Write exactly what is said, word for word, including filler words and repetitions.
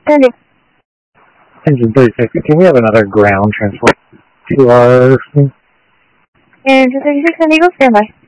Sandy. Engine thirty-six, can we have another ground transport to our... Engine thirty-six, San Diego, stand by.